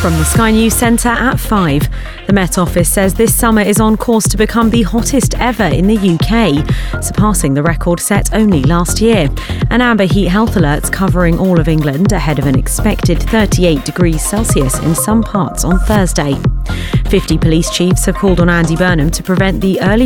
From the Sky News Centre at 5. The Met Office says this summer is on course to become the hottest ever in the UK, surpassing the record set only last year. An amber heat health alert covering all of England ahead of an expected 38 degrees Celsius in some parts on Thursday. 50 police chiefs have called on Andy Burnham to prevent the early